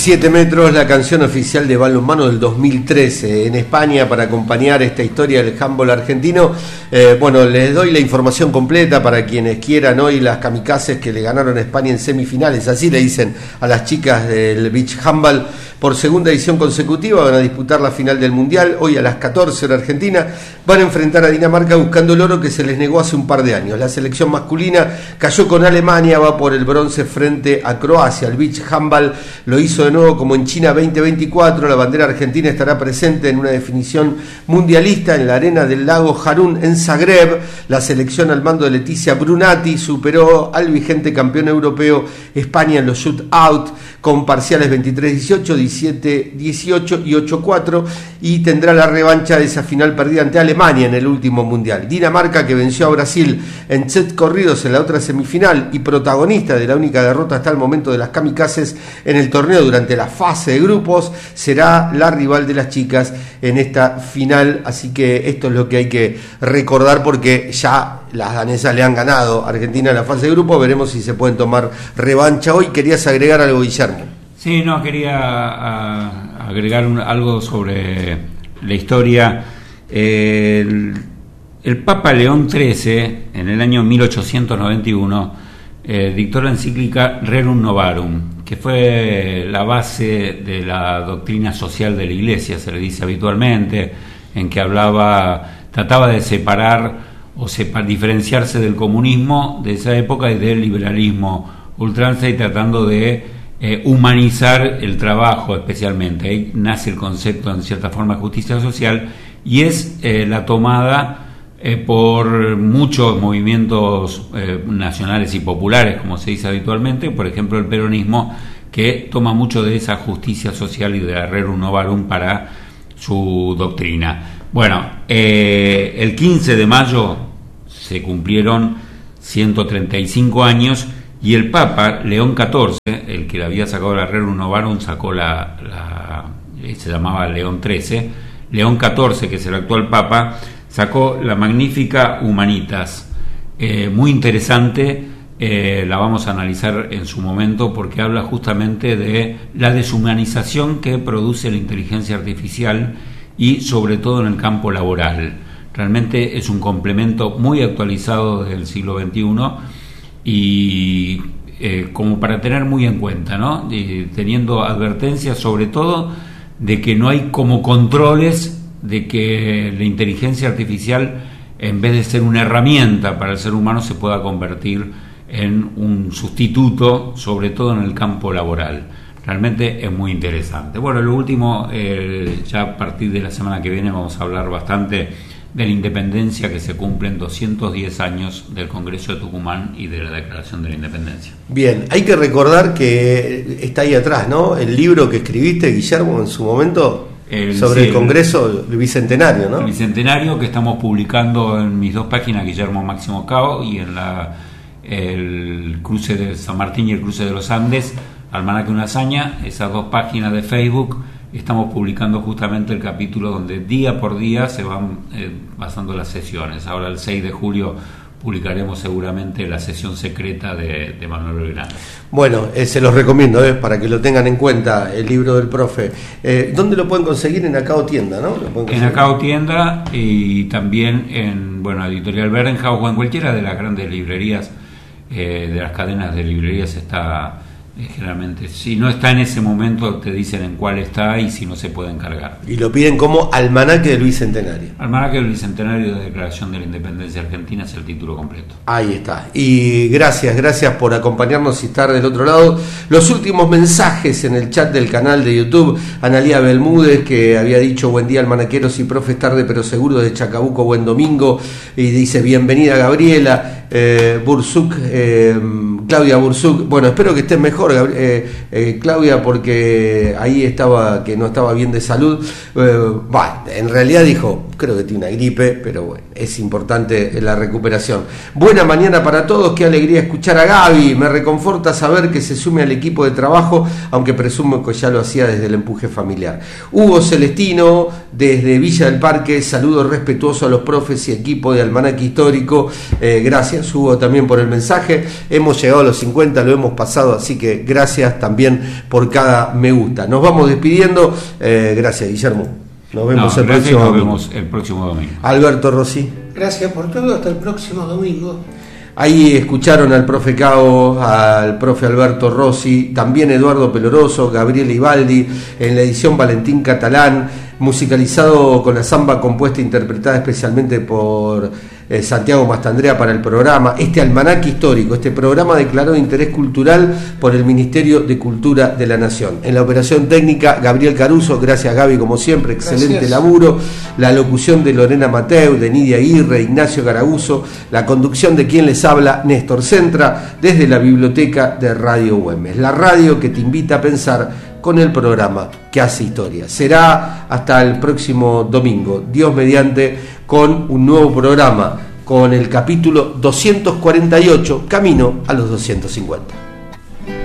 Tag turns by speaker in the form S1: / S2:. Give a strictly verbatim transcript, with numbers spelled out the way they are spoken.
S1: Siete metros, la canción oficial de balonmano del dos mil trece en España para acompañar esta historia del handball argentino. Eh, bueno, les doy la información completa para quienes quieran hoy las kamikazes que le ganaron a España en semifinales, así le dicen a las chicas del beach handball. Por segunda edición consecutiva van a disputar la final del Mundial. Hoy a las catorce hora Argentina van a enfrentar a Dinamarca buscando el oro que se les negó hace un par de años. La selección masculina cayó con Alemania, va por el bronce frente a Croacia. El beach handball lo hizo de nuevo como en China veinte veinticuatro. La bandera argentina estará presente en una definición mundialista en la arena del lago Harun en Zagreb. La selección al mando de Leticia Brunati superó al vigente campeón europeo España en los shoot-out con parciales veintitrés dieciocho, diecisiete dieciocho y ocho cuatro, y tendrá la revancha de esa final perdida ante Alemania en el último mundial. Dinamarca, que venció a Brasil en set corridos en la otra semifinal y protagonista de la única derrota hasta el momento de las kamikazes en el torneo durante la fase de grupos, será la rival de las chicas en esta final. Así que esto es lo que hay que recordar, porque ya las danesas le han ganado a Argentina en la fase de grupo. Veremos si se pueden tomar revancha hoy. ¿Querías agregar algo, Guillermo?
S2: Sí, no, quería a, agregar un, algo sobre la historia. El, el Papa León trece, en el año mil ochocientos noventa y uno, eh, dictó la encíclica Rerum Novarum, que fue la base de la doctrina social de la Iglesia, se le dice habitualmente, en que hablaba, trataba de separar o separ, diferenciarse del comunismo de esa época y del liberalismo ultranza, y tratando de eh, humanizar el trabajo especialmente. Ahí nace el concepto en cierta forma de justicia social, y es eh, la tomada eh, por muchos movimientos eh, nacionales y populares, como se dice habitualmente, por ejemplo el peronismo, que toma mucho de esa justicia social y de la Rerum Novarum para su doctrina. Bueno, eh, el quince de mayo se cumplieron ciento treinta y cinco años, y el Papa León catorce, el que le había sacado la Rerum Novarum, sacó la, la se llamaba León trece, León catorce, que es el actual Papa, sacó la magnífica Humanitas, eh, muy interesante, eh, la vamos a analizar en su momento, porque habla justamente de la deshumanización que produce la inteligencia artificial, y sobre todo en el campo laboral. Realmente es un complemento muy actualizado del siglo veintiuno, y eh, como para tener muy en cuenta, ¿no? Y teniendo advertencias sobre todo de que no hay como controles de que la inteligencia artificial, en vez de ser una herramienta para el ser humano, se pueda convertir en un sustituto, sobre todo en el campo laboral. Realmente es muy interesante. Bueno, lo último, eh, ya a partir de la semana que viene vamos a hablar bastante de la independencia, que se cumplen doscientos diez años del Congreso de Tucumán y de la Declaración de la Independencia.
S1: Bien, hay que recordar que está ahí atrás, ¿no? El libro que escribiste, Guillermo, en su momento, el, sobre sí, el Congreso, el Bicentenario, ¿no?
S2: El Bicentenario, que estamos publicando en mis dos páginas, Guillermo Máximo Cao, y en la el cruce de San Martín y el cruce de los Andes, Almanaque una hazaña. Esas dos páginas de Facebook estamos publicando justamente el capítulo donde día por día se van eh, pasando las sesiones. Ahora el seis de julio publicaremos seguramente la sesión secreta de, de Manuel Belgrano.
S1: Bueno, eh, se los recomiendo eh, para que lo tengan en cuenta, el libro del profe. Eh, ¿Dónde lo pueden conseguir? En Acao Tienda, ¿no?
S2: En Acao Tienda, y también en, bueno, Editorial Berenhaus, o en cualquiera de las grandes librerías, eh, de las cadenas de librerías está. Generalmente, si no está en ese momento, te dicen en cuál está y si no se puede encargar.
S1: Y lo piden como Almanaque del Bicentenario.
S2: Almanaque del Bicentenario de Declaración de la Independencia Argentina es el título completo.
S1: Ahí está. Y gracias, gracias por acompañarnos y estar del otro lado. Los últimos mensajes en el chat del canal de YouTube. Analía Belmúdez, que había dicho: buen día, almanaqueros y profes, tarde pero seguro, de Chacabuco, buen domingo. Y dice: bienvenida, Gabriela. Eh, Burzuk, eh, Claudia Burzuk. Bueno, espero que estés mejor, eh, eh, Claudia, porque ahí estaba, que no estaba bien de salud. Eh, bah, en realidad dijo, creo que tiene una gripe, pero bueno, es importante la recuperación. Buena mañana para todos, qué alegría escuchar a Gaby, me reconforta saber que se sume al equipo de trabajo, aunque presumo que ya lo hacía desde el empuje familiar. Hugo Celestino, desde Villa del Parque, saludo respetuoso a los profes y equipo de Almanaque Histórico, eh, gracias Hugo también por el mensaje, hemos llegado a los cincuenta, lo hemos pasado, así que gracias también por cada me gusta. Nos vamos despidiendo, eh, gracias Guillermo. Nos vemos,
S2: no,
S1: el, próximo
S2: nos
S1: domingo.
S2: vemos el próximo domingo.
S1: Alberto Rossi.
S3: Gracias por todo, hasta el próximo domingo.
S1: Ahí escucharon al profe Cao, al profe Alberto Rossi, también Eduardo Peloroso, Gabriel Ibaldi, en la edición Valentín Catalán, musicalizado con la samba compuesta e interpretada especialmente por eh, Santiago Mastandrea para el programa, este almanaque histórico, este programa declarado de interés cultural por el Ministerio de Cultura de la Nación. En la operación técnica, Gabriel Caruso, gracias Gaby como siempre, excelente gracias. Laburo, la locución de Lorena Mateu, de Nidia Aguirre, Ignacio Garaguso, la conducción de quien les habla, Néstor Centra, desde la biblioteca de Radio Güemes, la radio que te invita a pensar con el programa que hace historia. Será hasta el próximo domingo, Dios mediante, con un nuevo programa, con el capítulo doscientos cuarenta y ocho, camino a los doscientos cincuenta.